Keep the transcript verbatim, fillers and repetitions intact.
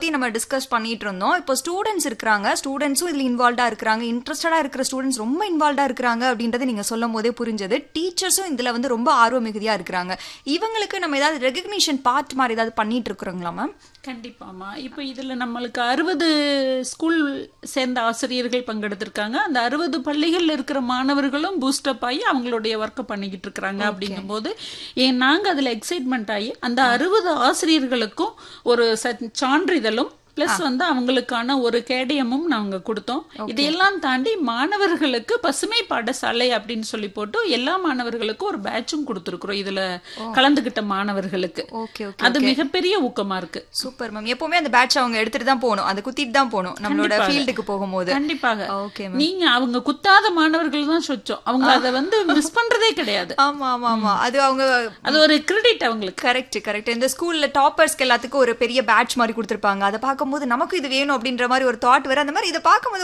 பத்தி நம்ம டிஸ்கஸ் பண்ணிட்டு இருந்தோம். இப்போ ஸ்டூடெண்ட்ஸ் இருக்காங்க, ஸ்டூடெண்ட்ஸும் இதுல இன்வால்வ்டா இருக்காங்க, இன்ட்ரெஸ்டடா இருக்கிற ஸ்டூடெண்ட்ஸ் ரொம்ப இன்வால்வ்டா இருக்காங்க அப்படின்றது நீங்க சொல்லும் போதே புரிஞ்சது. டீச்சர்ஸும் இதுல வந்து ரொம்ப ஆர்வ மிகுதியா இருக்கிறாங்க. இவங்களுக்கு நம்ம ஏதாவது ரெகக்னிஷன் பார்ட் மாதிரி ஏதாவது பண்ணிட்டு இருக்கிறோங்களா மேம்? கண்டிப்பாமா. இப்போ இதுல நம்மளுக்கு அறுபது ஸ்கூல் சேர்ந்த ஆசிரியர்கள் பங்கெடுத்திருக்காங்க. அந்த அறுபது பள்ளிகள்ல இருக்கிற மாணவர்களும் பூஸ்டப் ஆகி அவங்களுடைய ஒர்க்கை பண்ணிக்கிட்டு இருக்கிறாங்க. அப்படிங்கும் போது ஏன் நாங்க அதுல எக்ஸைட்மெண்ட் ஆகி அந்த அறுபது ஆசிரியர்களுக்கும் ஒரு சான்றிதழும் பிளஸ் வந்து அவங்களுக்கான ஒரு கேடயமும் நாங்க கொடுத்தோம். இதையெல்லாம் தாண்டி மாணவர்களுக்கு பசுமை பாடசாலை அப்படின்னு சொல்லி போட்டு எல்லா மாணவர்களுக்கும் ஒரு பேட்சும் கொடுத்துருக்குறோம். இதுல கலந்துகிட்ட மாணவர்களுக்கு அது மிகப்பெரிய ஊக்கமா இருக்கு. Super ma'am. எப்பவுமே அந்த பேட்ச் அவங்க எடுத்துட்டு தான் போகணும், அதை குத்திட்டு தான் போகணும் நம்மளோட ஃபீல்டுக்கு போகும்போது. கண்டிப்பாக. நீங்க அவங்க குத்தாத மாணவர்கள் தான் சொச்சோம், அவங்க அதை வந்து மிஸ் பண்றதே கிடையாது. ஆமா ஆமா ஆமா, அது அவங்க அது ஒரு கிரெடிட் அவங்களுக்கு. Correct correct. இந்த ஸ்கூல்ல டாப்பர்ஸ்க்கு எல்லாத்துக்கும் ஒரு பெரிய பேட்ச் மாதிரி கொடுத்துருப்பாங்க. அதை பார்க்கும்போது நமக்கு இது வேணும் அப்படின்ற மாதிரி ஒரு தாட் வர, அந்த மாதிரி இதை பார்க்கும்போது